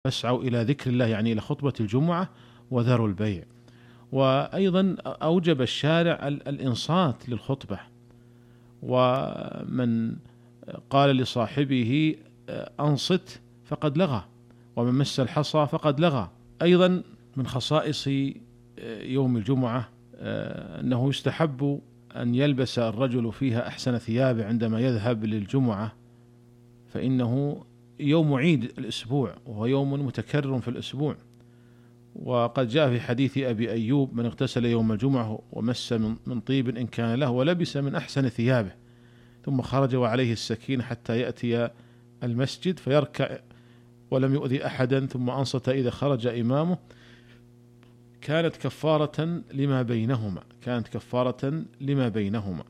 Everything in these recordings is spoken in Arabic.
فاسعوا إلى ذكر الله، يعني إلى خطبة الجمعة، وذروا البيع. وأيضا أوجب الشارع الإنصات للخطبة، ومن قال لصاحبه أنصت فقد لغى، ومن مس الحصى فقد لغى. أيضا من خصائص يوم الجمعة أنه يستحب أن يلبس الرجل فيها أحسن ثيابه عندما يذهب للجمعة، فإنه يوم عيد الأسبوع، وهو يوم متكرر في الأسبوع. وقد جاء في حديث أبي أيوب: من اغتسل يوم الجمعة ومس من طيب إن كان له، ولبس من أحسن ثيابه، ثم خرج وعليه السكينة حتى يأتي المسجد فيركع ولم يؤذي أحدا، ثم أنصت إذا خرج إمامه، كانت كفارة لما بينهما.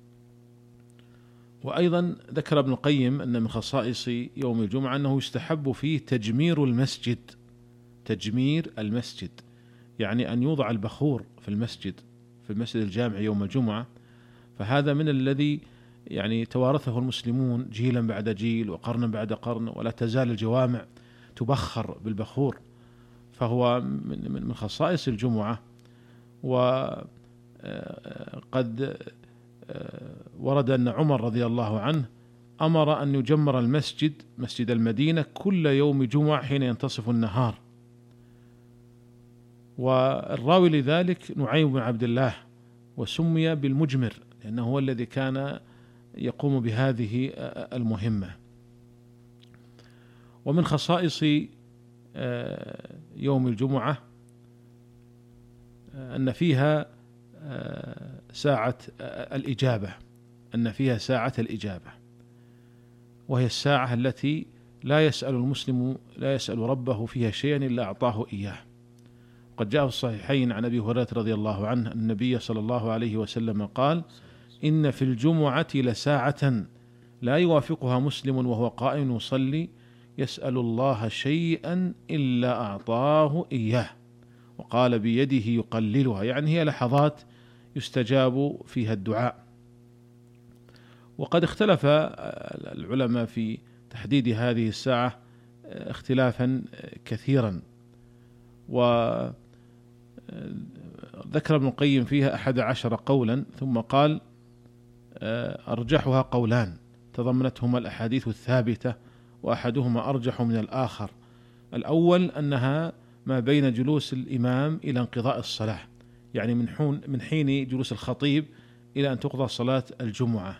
وأيضا ذكر ابن القيم أن من خصائص يوم الجمعة أنه يستحب فيه تجمير المسجد، يعني أن يوضع البخور في المسجد الجامع يوم الجمعة. فهذا من الذي يعني توارثه المسلمون جيلا بعد جيل وقرنا بعد قرن، ولا تزال الجوامع تبخر بالبخور، فهو من خصائص الجمعة. وقد ورد أن عمر رضي الله عنه أمر أن يجمر مسجد المدينة كل يوم جمعة حين ينتصف النهار. والراوي لذلك نعيم بن عبد الله، وسمي بالمجمر لأنه هو الذي كان يقوم بهذه المهمة. ومن خصائص يوم الجمعة أن فيها ساعة الإجابة، وهي الساعة التي لا يسأل المسلم ربه فيها شيئا إلا أعطاه إياه. قد جاء في الصحيحين عن أبي هريرة رضي الله عنه أن النبي صلى الله عليه وسلم قال: إن في الجمعة لساعة لا يوافقها مسلم وهو قائم يصلي يسأل الله شيئا إلا أعطاه إياه، وقال بيده يقللها، يعني هي لحظات يستجاب فيها الدعاء. وقد اختلف العلماء في تحديد هذه الساعة اختلافا كثيرا، وذكر ابن القيم فيها 11 قولا، ثم قال أرجحها قولان تضمنتهما الأحاديث الثابتة، وأحدهما أرجح من الآخر. الأول أنها ما بين جلوس الإمام إلى انقضاء الصلاة، يعني من حين جلوس الخطيب إلى أن تقضى صلاة الجمعة.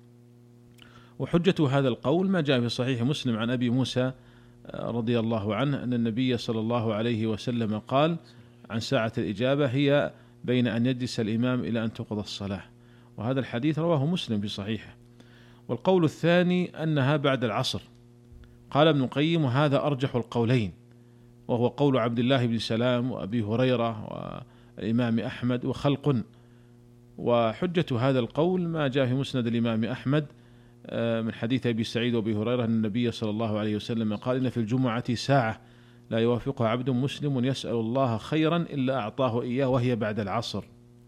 وحجة هذا القول ما جاء في صحيح مسلم عن أبي موسى رضي الله عنه أن النبي صلى الله عليه وسلم قال عن ساعة الإجابة: هي بين أن يجلس الإمام إلى أن تقضى الصلاة. وهذا الحديث رواه مسلم في صحيحه. والقول الثاني أنها بعد العصر. قال ابن القيم: وهذا أرجح القولين، وهو قول عبد الله بن سلام وأبي هريرة والإمام أحمد وخلق. وحجة هذا القول ما جاء في مسند الإمام أحمد من حديث أبي سعيد وأبي هريرة أن النبي صلى الله عليه وسلم قال: إن في الجمعة ساعة لا يوافقها عبد مسلم يسأل الله خيرا إلا أعطاه إياه، وهي بعد العصر.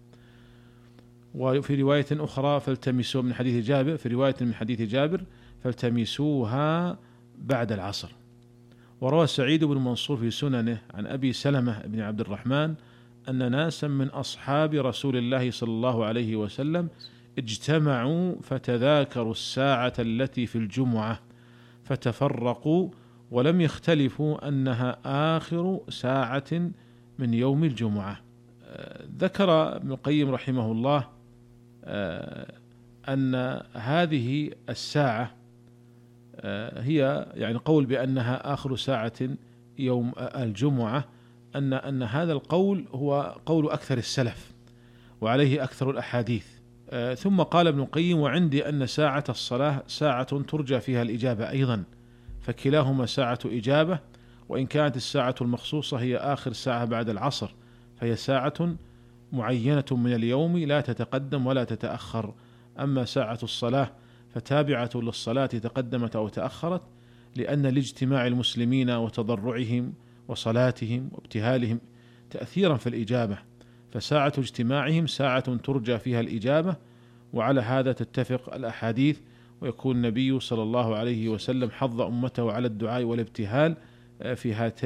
وفي رواية أخرى فالتمسوا من حديث جابر، في رواية من حديث جابر فالتمسوها بعد العصر. وروى سعيد بن منصور في سننه عن أبي سلمة بن عبد الرحمن أن ناسا من أصحاب رسول الله صلى الله عليه وسلم اجتمعوا فتذاكروا الساعة التي في الجمعة فتفرقوا ولم يختلفوا أنها آخر ساعة من يوم الجمعة. ذكر ابن القيم رحمه الله أن هذه الساعة هي يعني قول بأنها آخر ساعة يوم الجمعة، أن هذا القول هو قول أكثر السلف وعليه أكثر الأحاديث. ثم قال ابن القيم: وعندي أن ساعة الصلاة ساعة ترجى فيها الإجابة أيضا، فكلاهما ساعة إجابة، وإن كانت الساعة المخصوصة هي آخر ساعة بعد العصر فهي ساعة معينة من اليوم لا تتقدم ولا تتأخر. أما ساعة الصلاة فتابعة للصلاة تقدمت أو تأخرت، لأن لاجتماع المسلمين وتضرعهم وصلاتهم وابتهالهم تأثيرا في الإجابة، فساعة اجتماعهم ساعة ترجى فيها الإجابة. وعلى هذا تتفق الأحاديث، ويكون النبي صلى الله عليه وسلم حض أمته على الدعاء والابتهال في هاتين